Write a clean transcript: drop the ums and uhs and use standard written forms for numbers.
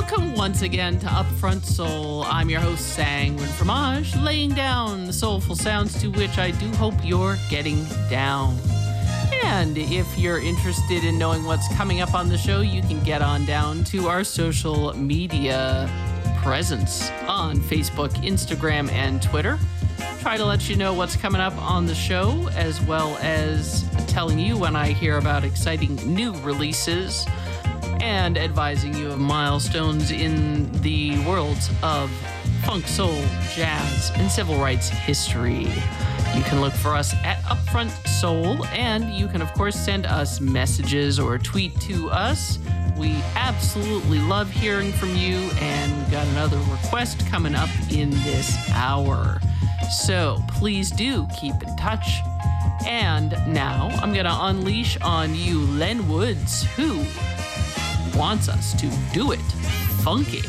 Welcome once again to Upfront Soul. I'm your host, Sanguine Fromage, laying down the soulful sounds to which I do hope you're getting down. And if you're interested in knowing what's coming up on the show, you can get on down to our social media presence on Facebook, Instagram, and Twitter. Try to let you know what's coming up on the show, as well as telling you when I hear about exciting new releases and advising you of milestones in the worlds of funk, soul, jazz, and civil rights history. You can look for us at Upfront Soul, and you can, of course, send us messages or tweet to us. We absolutely love hearing from you, and we've got another request coming up in this hour. So please do keep in touch. And now I'm going to unleash on you Len Woods, who wants us to do it funky.